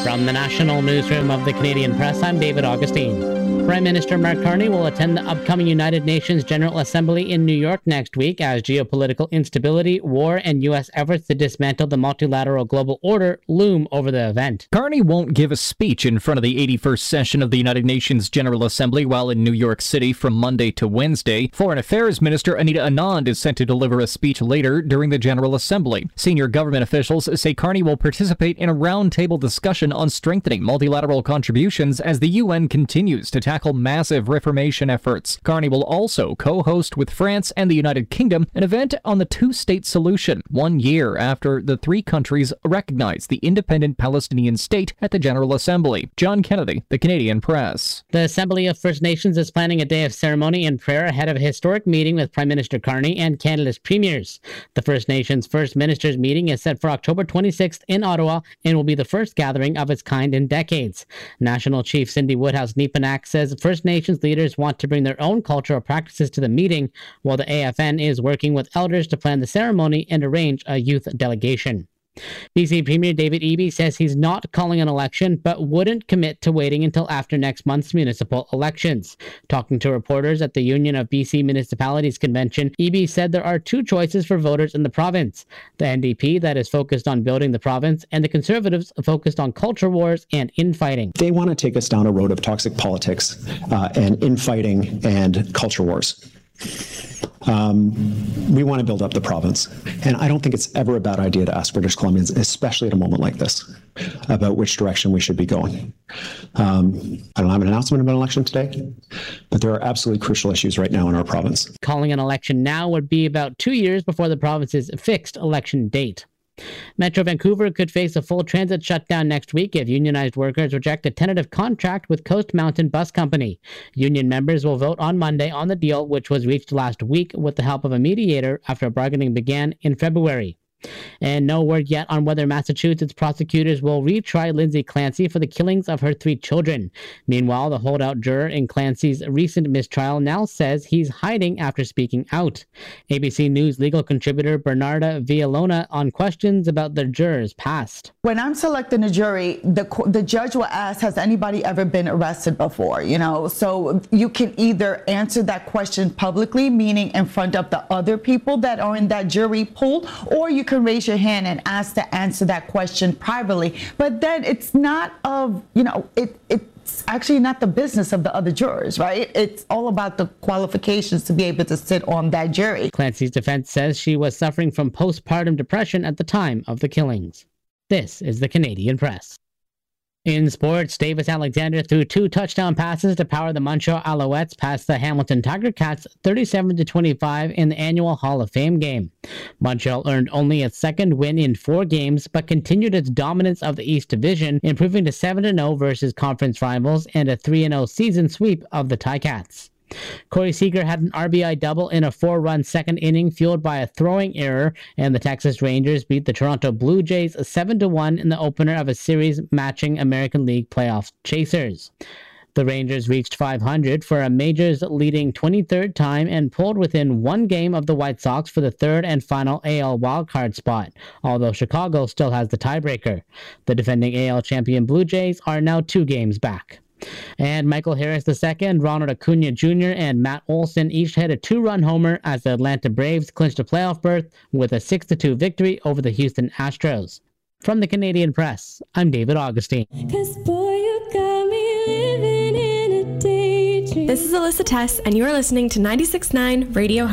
From the National Newsroom of the Canadian Press, I'm David Augustine. Prime Minister Mark Carney will attend the upcoming United Nations General Assembly in New York next week as geopolitical instability, war, and U.S. efforts to dismantle the multilateral global order loom over the event. Carney won't give a speech in front of the 81st session of the United Nations General Assembly while in New York City from Monday to Wednesday. Foreign Affairs Minister Anita Anand is set to deliver a speech later during the General Assembly. Senior government officials say Carney will participate in a roundtable discussion on strengthening multilateral contributions as the UN continues to tackle massive reformation efforts. Carney will also co-host with France and the United Kingdom an event on the two-state solution, 1 year after the three countries recognized the independent Palestinian state at the General Assembly. John Kennedy, The Canadian Press. The Assembly of First Nations is planning a day of ceremony and prayer ahead of a historic meeting with Prime Minister Carney and Canada's premiers. The First Nations First Ministers meeting is set for October 26th in Ottawa and will be the first gathering of its kind in decades. National Chief Cindy Woodhouse-Nepanak says First Nations leaders want to bring their own cultural practices to the meeting, while the AFN is working with elders to plan the ceremony and arrange a youth delegation. BC Premier David Eby says he's not calling an election, but wouldn't commit to waiting until after next month's municipal elections. Talking to reporters at the Union of BC Municipalities Convention, Eby said there are two choices for voters in the province: the NDP, that is focused on building the province, and the Conservatives, focused on culture wars and infighting. They want to take us down a road of toxic politics and infighting and culture wars. We want to build up the province. And I don't think it's ever a bad idea to ask British Columbians, especially at a moment like this, about which direction we should be going. I don't have an announcement about an election today, but there are absolutely crucial issues right now in our province. Calling an election now would be about 2 years before the province's fixed election date. Metro Vancouver could face a full transit shutdown next week if unionized workers reject a tentative contract with Coast Mountain Bus Company. Union members will vote on Monday on the deal, which was reached last week with the help of a mediator after bargaining began in February. And no word yet on whether Massachusetts prosecutors will retry Lindsay Clancy for the killings of her 3 children. Meanwhile, the holdout juror in Clancy's recent mistrial now says he's hiding after speaking out. ABC News legal contributor Bernarda Villalona on questions about the juror's past. When I'm selecting a jury, the judge will ask, has anybody ever been arrested before? So you can either answer that question publicly, meaning in front of the other people that are in that jury pool, or you can raise your hand and ask to answer that question privately. But then it's not it's actually not the business of the other jurors, right? It's all about the qualifications to be able to sit on that jury. Clancy's defense says she was suffering from postpartum depression at the time of the killings. This is the Canadian Press. In sports, Davis Alexander threw 2 touchdown passes to power the Montreal Alouettes past the Hamilton Tiger Cats 37-25 in the annual Hall of Fame game. Montreal earned only its second win in 4 games, but continued its dominance of the East Division, improving to 7-0 versus conference rivals and a 3-0 season sweep of the Ticats. Corey Seager had an RBI double in a 4-run second inning fueled by a throwing error, and the Texas Rangers beat the Toronto Blue Jays 7-1 in the opener of a series matching American League playoff chasers. The Rangers reached .500 for a Majors leading 23rd time and pulled within 1 game of the White Sox for the 3rd and final AL wildcard spot, although Chicago still has the tiebreaker. The defending AL champion Blue Jays are now 2 games back. And Michael Harris II, Ronald Acuna Jr., and Matt Olson each hit a 2-run homer as the Atlanta Braves clinched a playoff berth with a 6-2 victory over the Houston Astros. From the Canadian Press, I'm David Augustine. This is Alyssa Tess, and you are listening to 96.9 Radio